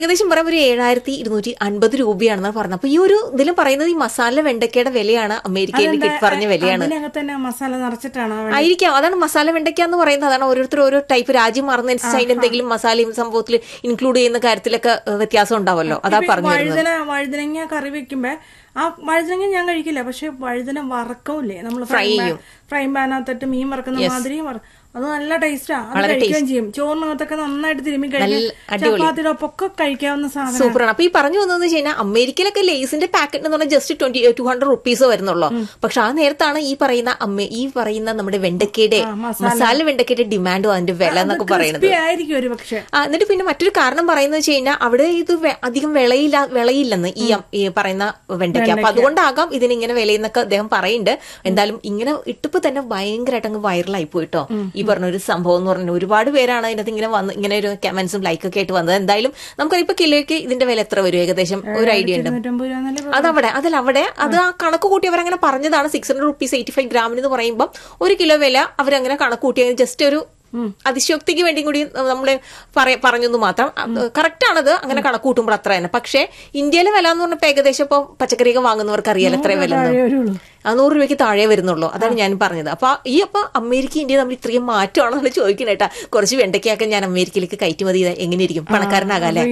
ഏകദേശം പറയുമ്പോൾ ഒരു 7,250 രൂപയാണെന്നാണ് പറഞ്ഞത്. അപ്പൊ ഈ ഒരു ഇതിലും പറയുന്നത് ഈ മസാല വെണ്ടയ്ക്കയുടെ വിലയാണ് അമേരിക്കയിൽ പറഞ്ഞ വിലയാണ് മസാല നിറച്ചിട്ടാണ് ആയിരിക്കാം. അതാണ് മസാല വെണ്ടയ്ക്ക എന്ന് പറയുന്നത്. അതാണ് ഓരോരുത്തർ ഓരോ ടൈപ്പ് രാജ്യം മാറുന്നതനുസരിച്ച് അതിന് എന്തെങ്കിലും മസാലയും സംഭവത്തിൽ ഇൻക്ലൂഡ് ചെയ്യുന്ന കാര്യത്തിലൊക്കെ വ്യത്യാസം ഉണ്ടാവല്ലോ. അതാ പറഞ്ഞു. വഴുതനങ്ങ കറി വെക്കുമ്പോ ആ വഴുതനങ്ങ ഞാൻ കഴിക്കില്ല, പക്ഷെ വഴുതന വറക്കമില്ലേ നമ്മൾ ഫ്രൈ പാനകത്തിട്ട് മീൻ വറക്കുന്ന മാതിരി അത് നല്ല ടേസ്റ്റാ. അത് കഴിക്കുകയും ചെയ്യും. ചോറിനകത്തൊക്കെ നന്നായിട്ട് തിരുമ്മി കഴിക്കാം, ചപ്പാത്തിയുടെ ഒപ്പൊക്കെ കഴിക്കാവുന്ന സാധനം. സൂപ്പറാണ്. അപ്പൊ ഈ പറഞ്ഞു വന്നതെന്ന് വെച്ച് കഴിഞ്ഞാൽ അമേരിക്കയിലൊക്കെ ലേസിന്റെ പാക്കറ്റ് എന്ന് പറഞ്ഞാൽ ജസ്റ്റ് 200 റുപ്പീസ് വരുന്നുള്ളൂ. പക്ഷെ ആ നേരത്താണ് ഈ പറയുന്ന നമ്മുടെ വെണ്ടക്കയുടെ മസാല വെണ്ടക്കയുടെ ഡിമാൻഡും അതിന്റെ വില എന്നൊക്കെ പറയുന്നത്. എന്നിട്ട് പിന്നെ മറ്റൊരു കാരണം പറയുന്നത് വെച്ച് കഴിഞ്ഞാൽ അവിടെ ഇത് അധികം വിളയില്ലെന്ന് ഈ പറയുന്ന വെണ്ടയ്ക്ക. അപ്പൊ അതുകൊണ്ടാകാം ഇതിനിങ്ങനെ വിലയെന്നൊക്കെ അദ്ദേഹം പറയുന്നുണ്ട്. എന്തായാലും ഇങ്ങനെ ഇട്ടിപ്പോ തന്നെ ഭയങ്കരമായിട്ട് അങ്ങ് വൈറലായി പോയിട്ടോ ഈ പറഞ്ഞൊരു സംഭവം എന്ന് പറഞ്ഞാൽ. ഒരുപാട് പേരാണ് അതിനകത്ത് ഇങ്ങനെ വന്ന് ഇങ്ങനെ ഒരു കമന്റ്സും ലൈക്കൊക്കെ ആയിട്ട് വന്നത്. എന്തായാലും നമുക്കറിയിപ്പോ കിലോയ്ക്ക് ഇതിന്റെ വില എത്ര വരും ഏകദേശം ഒരു ഐഡിയ ഉണ്ട്. അതവിടെ അത് ആ കണക്ക് കൂട്ടി അവരങ്ങനെ പറഞ്ഞതാണ്. 600 റുപ്പീസ് 85 ഗ്രാമിന് എന്ന് പറയുമ്പോൾ 1 കിലോ വില അവരങ്ങനെ കണക്ക് കൂട്ടി ജസ്റ്റ് ഒരു അതിശയോക്തിക്ക് വേണ്ടി കൂടി നമ്മള് പറഞ്ഞെന്ന് മാത്രം. കറക്റ്റ് ആണത് അങ്ങനെ കണക്ക് കൂട്ടുമ്പോൾ അത്ര തന്നെ. പക്ഷെ ഇന്ത്യയിലെ വില എന്ന് പറഞ്ഞപ്പോ ഏകദേശം ഇപ്പൊ പച്ചക്കറിയൊക്കെ വാങ്ങുന്നവർക്ക് അറിയാലോ എത്ര വില 100 രൂപയ്ക്ക് താഴെ വരുന്നുള്ളൂ. അതാണ് ഞാൻ പറഞ്ഞത്. അപ്പൊ അമേരിക്ക ഇന്ത്യ തമ്മിൽ ഇത്രയും മാറ്റമാണെന്ന് ചോദിക്കണേ കേട്ടാ. കുറച്ച് വെണ്ടയ്ക്കൊക്കെ ഞാൻ അമേരിക്കയിലേക്ക് കയറ്റുമതി എങ്ങനെയിരിക്കും, പണക്കാരനാകാല്ലേ?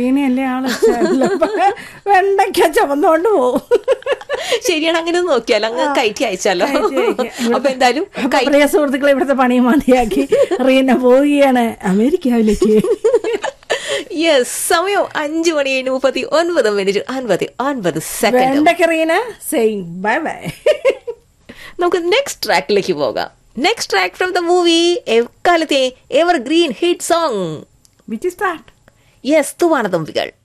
വെണ്ടയ്ക്ക ചുമന്നോണ്ട് പോകും. ശരിയാണ്, അങ്ങനെ നോക്കിയാലോ, അങ്ങ് കയറ്റി അയച്ചാലോ. അപ്പൊ എന്തായാലും സുഹൃത്തുക്കളെ ഇവിടുത്തെ പണിയും മതിയാക്കി റീന പോവുകയാണ് അമേരിക്കയിലേക്ക്. യെസ്, സമയം 5:39:59 ബൈ ബൈ. നമുക്ക് നെക്സ്റ്റ് ട്രാക്കിലേക്ക് പോകാം. Next track from the movie എക്കാലത്തെ ever green hit song which is that? Yes, Thoovanathumbikal.